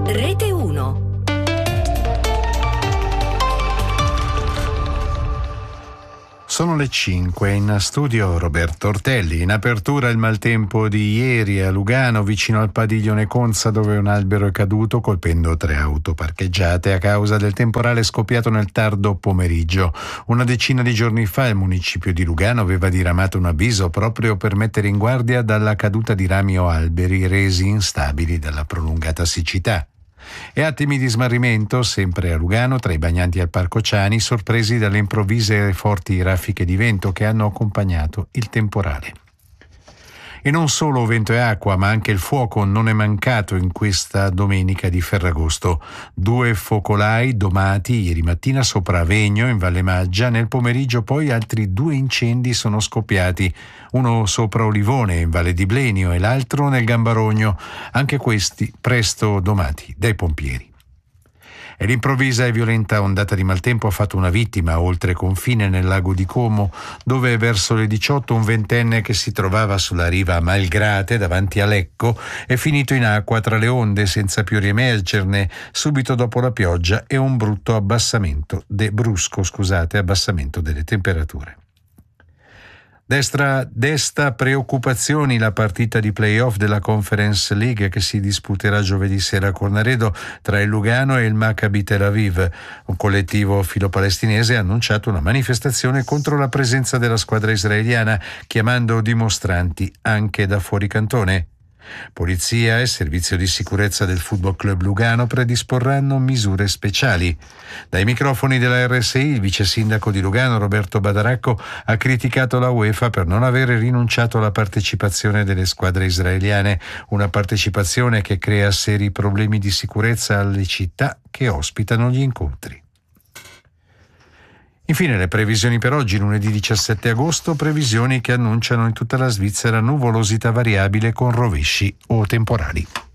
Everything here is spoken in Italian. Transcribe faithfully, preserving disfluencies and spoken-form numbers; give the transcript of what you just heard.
Rete uno. Sono le cinque, in studio Roberto Ortelli. In apertura il maltempo di ieri a Lugano, vicino al padiglione Conza, dove un albero è caduto colpendo tre auto parcheggiate a causa del temporale scoppiato nel tardo pomeriggio. Una decina di giorni fa il municipio di Lugano aveva diramato un avviso proprio per mettere in guardia dalla caduta di rami o alberi resi instabili dalla prolungata siccità. E attimi di smarrimento sempre a Lugano tra i bagnanti al Parco Ciani, sorpresi dalle improvvise e forti raffiche di vento che hanno accompagnato il temporale. E non solo vento e acqua, ma anche il fuoco non è mancato in questa domenica di Ferragosto. Due focolai domati ieri mattina sopra Avegno, in Valle Maggia. Nel pomeriggio poi altri due incendi sono scoppiati, uno sopra Olivone in Valle di Blenio e l'altro nel Gambarogno, anche questi presto domati dai pompieri. E l'improvvisa e violenta ondata di maltempo ha fatto una vittima oltre confine nel lago di Como, dove verso le diciotto un ventenne che si trovava sulla riva a Malgrate davanti a Lecco è finito in acqua tra le onde senza più riemergerne subito dopo la pioggia e un brutto abbassamento de, brusco scusate, abbassamento delle temperature. Destra, desta preoccupazioni la partita di play-off della Conference League che si disputerà giovedì sera a Cornaredo tra il Lugano e il Maccabi Tel Aviv. Un collettivo filo-palestinese ha annunciato una manifestazione contro la presenza della squadra israeliana, chiamando dimostranti anche da fuori cantone. Polizia e servizio di sicurezza del Football Club Lugano predisporranno misure speciali. Dai microfoni della R S I il vice sindaco di Lugano Roberto Badaracco ha criticato la UEFA per non avere rinunciato alla partecipazione delle squadre israeliane, una partecipazione che crea seri problemi di sicurezza alle città che ospitano gli incontri. Infine le previsioni per oggi, lunedì diciassette agosto, previsioni che annunciano in tutta la Svizzera nuvolosità variabile con rovesci o temporali.